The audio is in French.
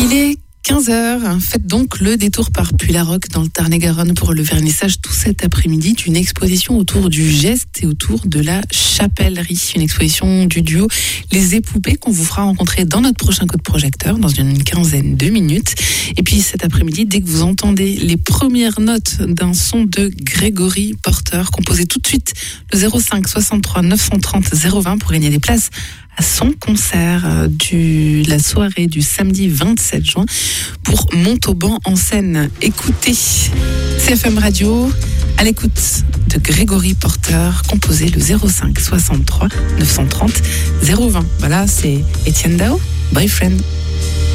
Il est 15h, faites donc le détour par Puylaroc dans le Tarn-et-Garonne pour le vernissage tout cet après-midi d'une exposition autour du geste et autour de la chapellerie. Une exposition du duo Les Époupées qu'on vous fera rencontrer dans notre prochain coup de projecteur dans une quinzaine de minutes. Et puis cet après-midi, dès que vous entendez les premières notes d'un son de Grégory Porter, composez tout de suite le 05 63 930 020 pour gagner des places à son concert de la soirée du samedi 27 juin pour Montauban en scène. Écoutez CFM Radio à l'écoute de Grégory Porter, composé le 05 63 930 020. Voilà, c'est Étienne Dao, Boyfriend.